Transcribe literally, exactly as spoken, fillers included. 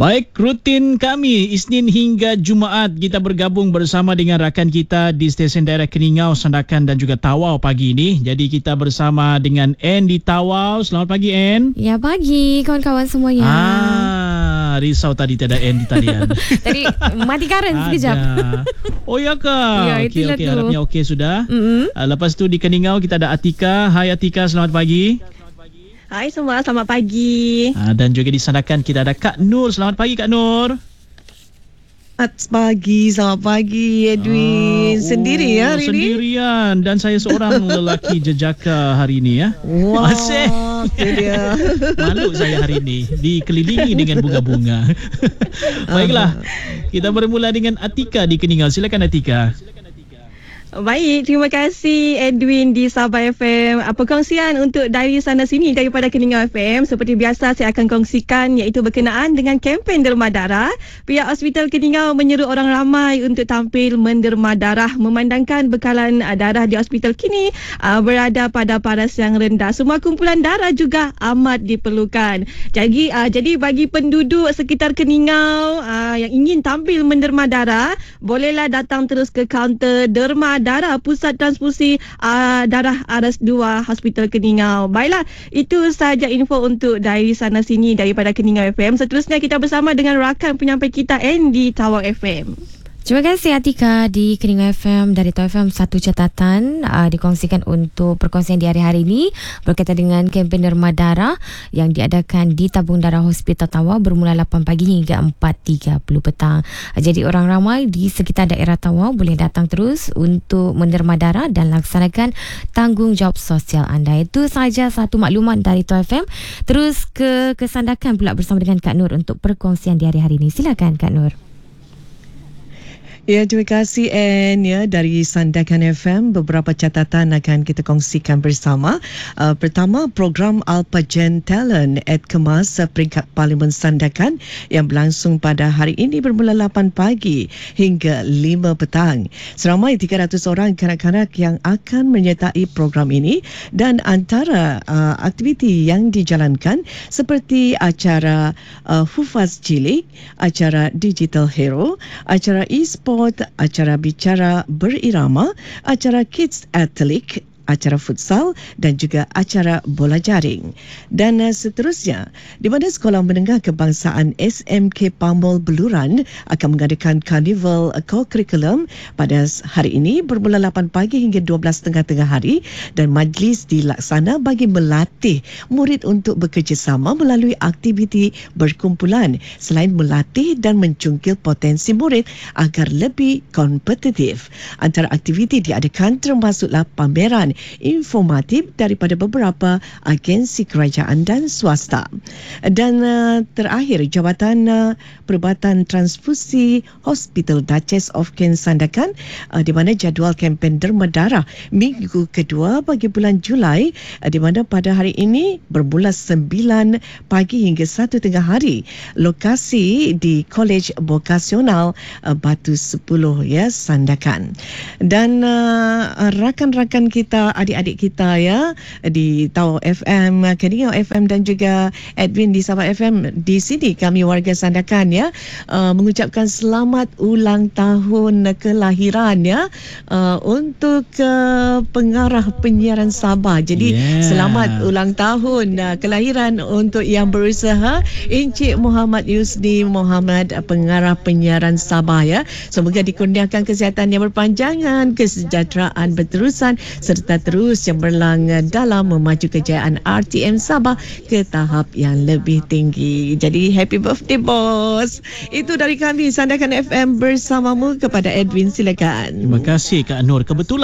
Baik, rutin kami Isnin hingga Jumaat kita bergabung bersama dengan rakan kita di stesen daerah Keningau, Sandakan dan juga Tawau pagi ini. Jadi kita bersama dengan Ann di Tawau. Selamat pagi, Ann. Ya, pagi kawan-kawan semuanya. Ah, risau tadi tiada Ann di talian. Tadi mati karen sekejap. Oh ya ke? Ya, okey, itulah okey. tu. Harapnya okey sudah. Mm-hmm. Uh, lepas tu di Keningau kita ada Atika. Hai Atika, selamat pagi. Hai semua, selamat pagi. Uh, dan juga di Sandakan kita ada Kak Nur. Selamat pagi Kak Nur. Selamat pagi, selamat pagi Edwin. Ah, Sendiri oh, ya hari sendirian. Dan saya seorang lelaki jejaka hari ini ya. Wah, Masih. itu dia. Malu saya hari ini dikelilingi dengan bunga-bunga. Baiklah, kita bermula dengan Atika di Keningau. Silakan Atika. Baik, terima kasih Edwin di Sabah F M. Perkongsian untuk dari sana sini daripada Keningau F M. Seperti biasa saya akan kongsikan iaitu berkenaan dengan kempen derma darah. Pihak Hospital Keningau menyeru orang ramai untuk tampil menderma darah memandangkan bekalan darah di hospital kini uh, berada pada paras yang rendah. Semua kumpulan darah juga amat diperlukan. Jadi uh, jadi bagi penduduk sekitar Keningau uh, yang ingin tampil menderma darah, bolehlah datang terus ke kaunter derma darah Pusat Transfusi uh, Darah Aras dua Hospital Keningau. Baiklah, itu sahaja info untuk dari sana sini daripada Keningau F M. Seterusnya kita bersama dengan rakan penyampai kita Ann di Tawau F M. Terima kasih Atika di Keningau F M. Dari Tawau F M, satu catatan uh, dikongsikan untuk perkongsian di hari-hari ini berkaitan dengan kempen derma darah yang diadakan di Tabung Darah Hospital Tawau bermula lapan pagi hingga empat tiga puluh petang. Uh, jadi orang ramai di sekitar daerah Tawau boleh datang terus untuk menderma darah dan laksanakan tanggungjawab sosial anda. Itu sahaja satu maklumat dari Tawau F M. Terus ke Kesandakan pula bersama dengan Kak Nur untuk perkongsian di hari-hari ini. Silakan Kak Nur. Ya, terima kasih Ann ya, dari Sandakan F M. Beberapa catatan akan kita kongsikan bersama. Uh, pertama, program Alpagen Talent at Kemas peringkat Parlimen Sandakan yang berlangsung pada hari ini bermula lapan pagi hingga lima petang. Seramai tiga ratus orang kanak-kanak yang akan menyertai program ini dan antara uh, aktiviti yang dijalankan seperti acara uh, Hufaz Cilik, acara Digital Hero, acara e-sport, acara bicara berirama, acara Kids Athlete, acara futsal dan juga acara bola jaring. Dan uh, seterusnya, di mana Sekolah Menengah Kebangsaan S M K Pamol Beluran akan mengadakan Carnival Co-Curriculum pada hari ini bermula lapan pagi hingga dua belas tengah-tengah hari dan majlis dilaksana bagi melatih murid untuk bekerjasama melalui aktiviti berkumpulan selain melatih dan mencungkil potensi murid agar lebih kompetitif. Antara aktiviti diadakan termasuklah pameran informatif daripada beberapa agensi kerajaan dan swasta. Dan uh, terakhir, Jabatan uh, Perubatan Transfusi Hospital Duchess of Kent Sandakan uh, di mana jadual kempen derma darah minggu kedua bagi bulan Julai uh, di mana pada hari ini bermula sembilan pagi hingga satu tengah hari. Lokasi di Kolej Vokasional uh, Batu sepuluh ya, Sandakan. Dan uh, rakan-rakan kita, adik-adik kita ya di Tawau F M, Keningau F M dan juga Edwin di Sabah F M. Di sini kami warga Sandakan ya uh, mengucapkan selamat ulang tahun kelahiran ya uh, untuk uh, pengarah penyiaran Sabah. Jadi yeah. Selamat ulang tahun uh, kelahiran untuk yang berusaha Encik Muhammad Yusni Muhammad, pengarah penyiaran Sabah ya. Semoga dikurniakan kesihatan yang berpanjangan, kesejahteraan berterusan serta terus cemerlang dalam memacu kejayaan R T M Sabah ke tahap yang lebih tinggi. Jadi happy birthday bos. Itu dari kami Sandakan F M bersamamu. Kepada Edwin, silakan. Terima kasih Kak Nur. Kebetulan